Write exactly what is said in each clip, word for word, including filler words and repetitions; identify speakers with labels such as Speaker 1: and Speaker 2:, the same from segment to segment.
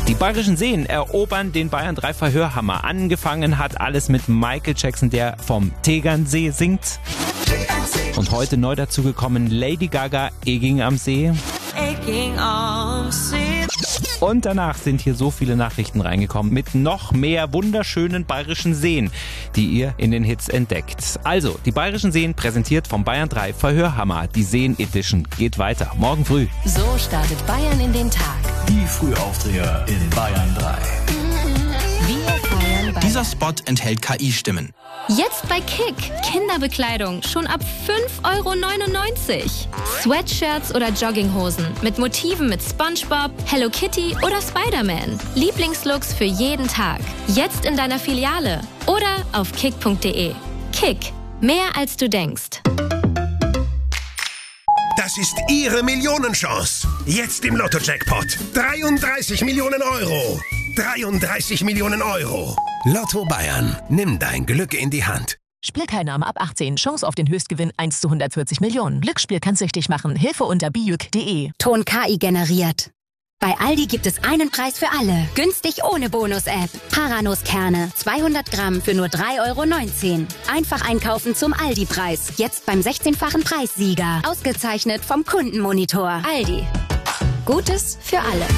Speaker 1: Die Bayerischen Seen erobern den Bayern drei Verhörhammer. Angefangen hat alles mit Michael Jackson, der vom Tegernsee singt. Und heute neu dazugekommen Lady Gaga, Egging am See.
Speaker 2: Egging am See.
Speaker 1: Und danach sind hier so viele Nachrichten reingekommen mit noch mehr wunderschönen bayerischen Seen, die ihr in den Hits entdeckt. Also, die Bayerischen Seen präsentiert vom Bayern drei Verhörhammer. Die Seen Edition geht weiter. Morgen früh.
Speaker 3: So startet Bayern in den Tag.
Speaker 4: Die Frühaufdreher in Bayern drei.
Speaker 3: Wir feiern Bayern.
Speaker 5: Dieser Spot enthält K I-Stimmen.
Speaker 6: Jetzt bei Kick. Kinderbekleidung schon ab fünf Euro neunundneunzig. Sweatshirts oder Jogginghosen mit Motiven mit SpongeBob, Hello Kitty oder Spider-Man. Lieblingslooks für jeden Tag. Jetzt in deiner Filiale oder auf kick punkt de. Kick. Mehr als du denkst.
Speaker 7: Das ist Ihre Millionenchance. Jetzt im Lotto-Jackpot. dreiunddreißig Millionen Euro. dreiunddreißig Millionen Euro. Lotto Bayern. Nimm dein Glück in die Hand.
Speaker 8: Spielteilnahme ab achtzehn. Chance auf den Höchstgewinn eins zu hundertvierzig Millionen. Glücksspiel kann süchtig machen. Hilfe unter bijuk punkt de.
Speaker 9: Ton K I generiert. Bei Aldi gibt es einen Preis für alle. Günstig ohne Bonus-App. Paranuss-Kerne. zweihundert Gramm für nur drei Euro neunzehn. Einfach einkaufen zum Aldi-Preis. Jetzt beim sechzehnfachen Preissieger. Ausgezeichnet vom Kundenmonitor. Aldi. Gutes für alle.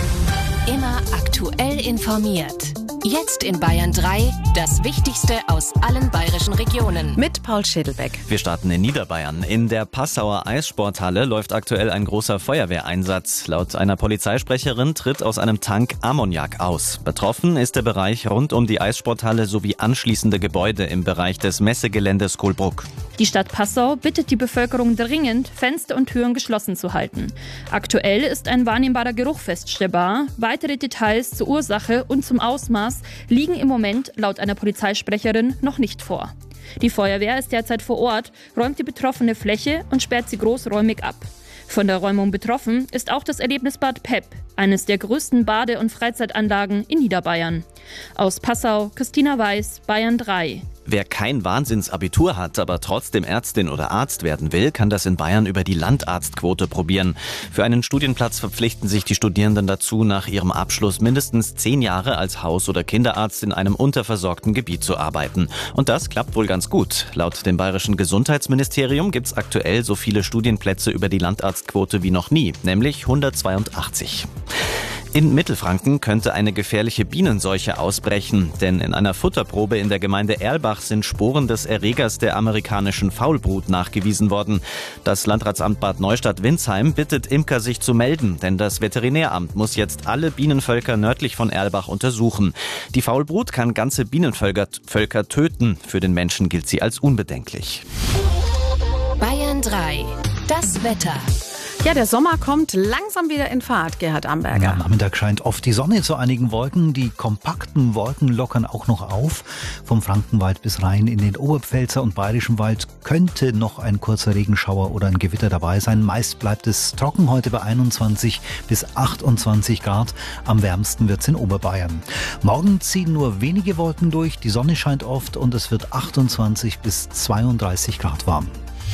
Speaker 3: Immer aktuell informiert. Jetzt in Bayern drei, das Wichtigste aus allen bayerischen Regionen.
Speaker 10: Mit Paul Schädelbeck.
Speaker 11: Wir starten in Niederbayern. In der Passauer Eissporthalle läuft aktuell ein großer Feuerwehreinsatz. Laut einer Polizeisprecherin tritt aus einem Tank Ammoniak aus. Betroffen ist der Bereich rund um die Eissporthalle sowie anschließende Gebäude im Bereich des Messegeländes Kohlbruck.
Speaker 12: Die Stadt Passau bittet die Bevölkerung dringend, Fenster und Türen geschlossen zu halten. Aktuell ist ein wahrnehmbarer Geruch feststellbar. Weitere Details zur Ursache und zum Ausmaß liegen im Moment laut einer Polizeisprecherin noch nicht vor. Die Feuerwehr ist derzeit vor Ort, räumt die betroffene Fläche und sperrt sie großräumig ab. Von der Räumung betroffen ist auch das Erlebnisbad Pep, eines der größten Bade- und Freizeitanlagen in Niederbayern. Aus Passau, Christina Weiß, Bayern drei.
Speaker 11: Wer kein Wahnsinnsabitur hat, aber trotzdem Ärztin oder Arzt werden will, kann das in Bayern über die Landarztquote probieren. Für einen Studienplatz verpflichten sich die Studierenden dazu, nach ihrem Abschluss mindestens zehn Jahre als Haus- oder Kinderarzt in einem unterversorgten Gebiet zu arbeiten. Und das klappt wohl ganz gut. Laut dem bayerischen Gesundheitsministerium gibt es aktuell so viele Studienplätze über die Landarztquote wie noch nie, nämlich hundertzweiundachtzig. In Mittelfranken könnte eine gefährliche Bienenseuche ausbrechen, denn in einer Futterprobe in der Gemeinde Erlbach sind Sporen des Erregers der amerikanischen Faulbrut nachgewiesen worden. Das Landratsamt Bad Neustadt-Windsheim bittet Imker, sich zu melden, denn das Veterinäramt muss jetzt alle Bienenvölker nördlich von Erlbach untersuchen. Die Faulbrut kann ganze Bienenvölker Völker töten. Für den Menschen gilt sie als unbedenklich.
Speaker 3: Bayern drei. Das Wetter.
Speaker 10: Ja, der Sommer kommt langsam wieder in Fahrt, Gerhard Amberger.
Speaker 13: Ja, am Nachmittag scheint oft die Sonne zu einigen Wolken. Die kompakten Wolken lockern auch noch auf. Vom Frankenwald bis rein in den Oberpfälzer und Bayerischen Wald könnte noch ein kurzer Regenschauer oder ein Gewitter dabei sein. Meist bleibt es trocken heute bei einundzwanzig bis achtundzwanzig Grad. Am wärmsten wird's in Oberbayern. Morgen ziehen nur wenige Wolken durch, die Sonne scheint oft und es wird achtundzwanzig bis zweiunddreißig Grad warm.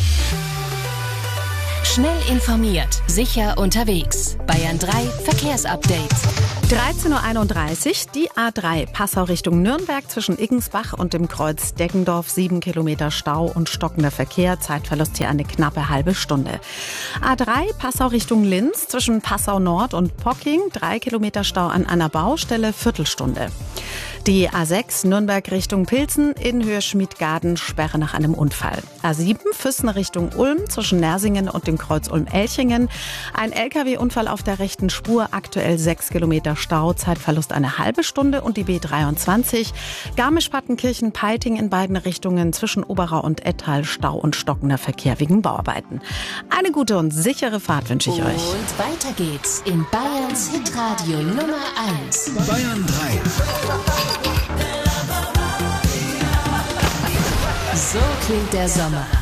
Speaker 3: Schnell informiert, sicher unterwegs. Bayern drei Verkehrsupdate.
Speaker 10: dreizehn Uhr einunddreißig, die A drei Passau Richtung Nürnberg zwischen Iggensbach und dem Kreuz Deggendorf. Sieben Kilometer Stau und stockender Verkehr. Zeitverlust hier eine knappe halbe Stunde. A drei Passau Richtung Linz zwischen Passau Nord und Pocking. Drei Kilometer Stau an einer Baustelle. Viertelstunde. Die A sechs Nürnberg Richtung Pilsen in Höhe Schmiedgaden, Sperre nach einem Unfall. A sieben Füssen Richtung Ulm zwischen Nersingen und dem Kreuz Ulm-Elchingen. Ein L K W-Unfall auf der rechten Spur, aktuell sechs Kilometer Stau, Zeitverlust eine halbe Stunde. Und die B dreiundzwanzig Garmisch-Partenkirchen-Peiting in beiden Richtungen zwischen Oberau und Ettal, Stau und stockender Verkehr wegen Bauarbeiten. Eine gute und sichere Fahrt wünsche ich euch.
Speaker 3: Und weiter geht's in Bayerns Hitradio Nummer eins.
Speaker 4: Bayern drei.
Speaker 3: So klingt der Sommer.